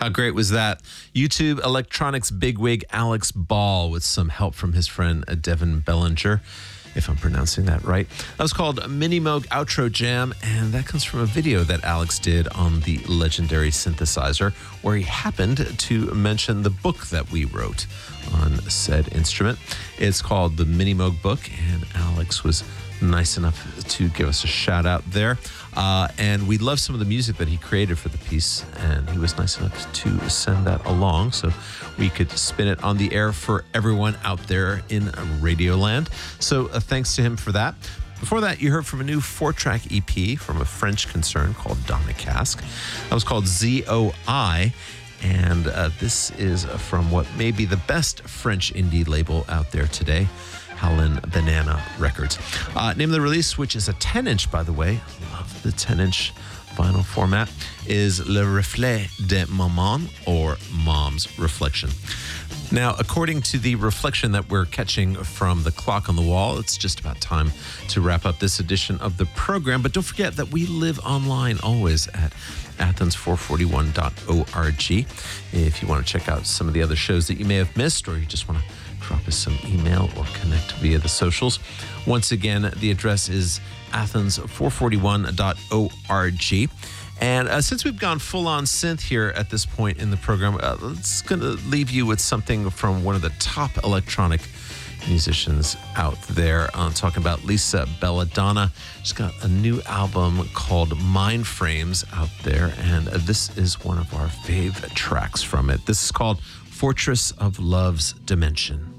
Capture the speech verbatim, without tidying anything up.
How great was that? YouTube electronics bigwig Alex Ball with some help from his friend uh, Devin Bellinger, if I'm pronouncing that right. That was called Minimoog Outro Jam, and that comes from a video that Alex did on the legendary synthesizer, where he happened to mention the book that we wrote on said instrument. It's called the Minimoog Book, and Alex was nice enough to give us a shout out there. Uh, and we love some of the music that he created for the piece, and he was nice enough to send that along so we could spin it on the air for everyone out there in Radioland. So uh, thanks to him for that. Before that, you heard from a new four-track E P from a French concern called Donna Cask. That was called Z O I. And uh, this is from what may be the best French indie label out there today, Howlin' Banana Records. Uh, name of the release, which is a ten-inch, by the way, love the ten-inch vinyl format, is Le Reflet de Maman, or Mom's Reflection. Now, according to the reflection that we're catching from the clock on the wall, it's just about time to wrap up this edition of the program. But don't forget that we live online always at athens four forty-one dot org. If you want to check out some of the other shows that you may have missed, or you just want to drop us some email or connect via the socials. Once again, the address is athens four forty-one dot org. And uh, since we've gone full-on synth here at this point in the program, uh, it's going to leave you with something from one of the top electronic musicians out there. I'm talking about Lisa Belladonna. She's got a new album called Mind Frames out there, and uh, this is one of our fave tracks from it. This is called Fortress of Love's Dimension.